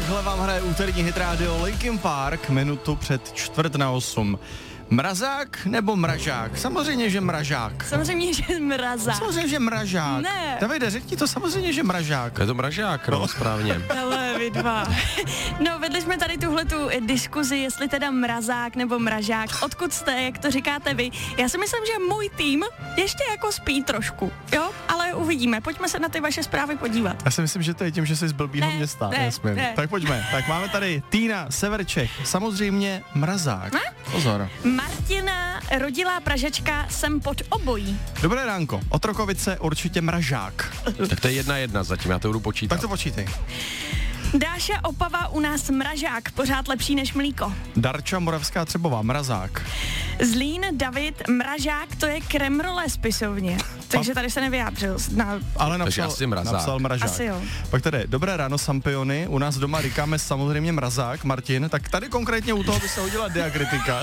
Takhle vám hraje úterní hit rádio Linkin Park minutu před 7:45. Mrazák nebo mražák? Samozřejmě, že mražák. Samozřejmě, že mrazák. Samozřejmě, že mražák. Ne. Davide, řekni to samozřejmě, že mražák. Je to mražák, no, správně. Ale vy dva. No, vedli jsme tady tuhletu diskuzi, jestli teda mrazák nebo mražák. Odkud jste, jak to říkáte vy? Já si myslím, že můj tým ještě jako spí trošku, jo? Ale uvidíme, pojďme se na ty vaše zprávy podívat. Já si myslím, že to je tím, že jsi z blbýho města. Ne. Tak pojďme. Tak máme tady Týna, sever Čech. Samozřejmě mrazák. Pozor. Martina, rodilá Pražačka, jsem pod obojí. Dobré ránko. Otrokovice určitě mražák. Tak to je 1-1 zatím, já to budu počítat. Tak to počítej. Dáša, Opava, u nás mražák, pořád lepší než mlíko. Darča, Moravská Třebová, mrazák. Zlín, David, mražák, to je kremrole spisovně. Takže tady se nevyjádřil. Ale Takže asi mrazák. napsal mražák. Asi jo. Pak tady, dobré ráno, Sampiony, u nás doma říkáme samozřejmě mrazák, Martin, tak tady konkrétně u toho by se hodila diakritika.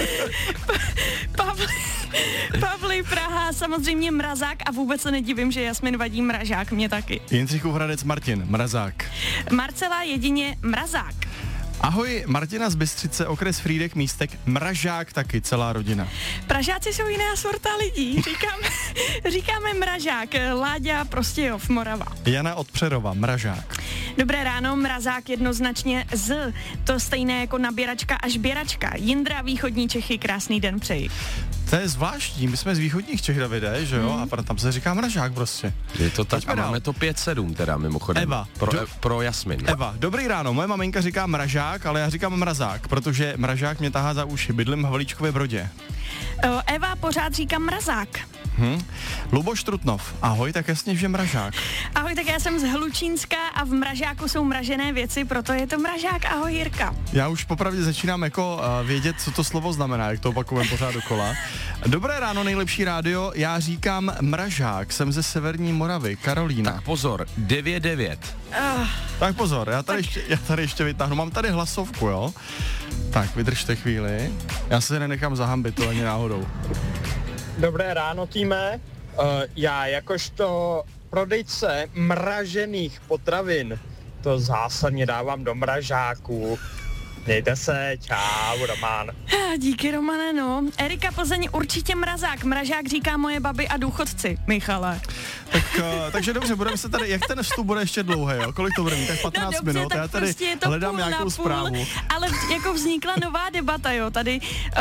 Pavlí, Praha, samozřejmě mrazák a vůbec se nedivím, že Jasmin vadí mražák, mě taky. Jindřichův Hradec, Martin, mrazák. Marcela, jedině mrazák. Ahoj, Martina z Bystřice, okres Frýdek, Místek, mražák taky, celá rodina. Pražáci jsou jiná sorta lidí, říkáme mražák, Láďa Prostějov, Morava. Jana od Přerova, mražák. Dobré ráno, mrazák jednoznačně z, to stejné jako naběračka až běračka. Jindra, východní Čechy, krásný den přeji. To je zvláštní, my jsme z východních Čech, Davide, že jo, a tam se říká mražák prostě. Je to tak Pojďme a dál. máme to 5-7 teda mimochodem. Eva. Pro Jasmin. Eva, dobrý ráno, moje maminka říká mražák, ale já říkám mrazák, protože mražák mě tahá za uši, bydlím v Havlíčkově Brodě. Eva, pořád říkám mrazák. Luboš Trutnov, ahoj, tak jasně, že mražák. Ahoj, tak já jsem z Hlučínska a v mražáku jsou mražené věci, proto je to mražák. Ahoj, Jirka. Já už popravdě začínám jako vědět, co to slovo znamená, jak to opakujeme pořád dokola. Dobré ráno, nejlepší rádio, já říkám mražák, jsem ze Severní Moravy, Karolína. Tak pozor, 9-9. Tak pozor, já tady ještě vytáhnu, mám tady hlasovku, jo? Tak, vydržte chvíli, já se nenechám zahambit, to ani náhodou. Dobré ráno, týme. Já jakožto prodejce mražených potravin to zásadně dávám do mražáku. Mějte se, čau, Roman. Díky, Romane, no. Erika, Plzeň, určitě mrazák. Mražák říká moje babi a důchodci, Michale. Tak, takže dobře, budeme se tady, jak ten vstup bude ještě dlouhý, jo? Kolik to bude mít? Tak 15 no dobře, minut, tak já tady prostě hledám nějakou zprávu. Ale jako vznikla nová debata, jo, tady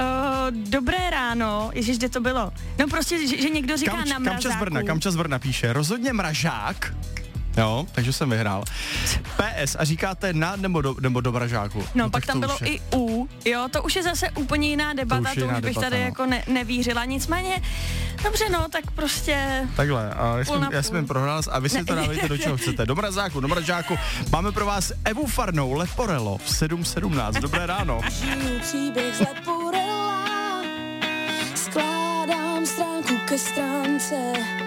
dobré ráno, ježiš, kde to bylo? No prostě, že někdo říká na mrazáku. Kamča z Brna píše, rozhodně mražák. Jo, takže jsem vyhrál. PS, a říkáte na nebo do mražáku? No pak tam bylo i U, jo, to už je zase úplně jiná debata, to už bych tady jako nevířila, nicméně, dobře no, tak prostě... Takhle, a já jsem prohrál a vy si to dávejte do čeho chcete, do mražáku, máme pro vás Evu Farnou, Leporello v 7:17, dobré ráno. Příběh z Leporella, skládám stránku ke stránce.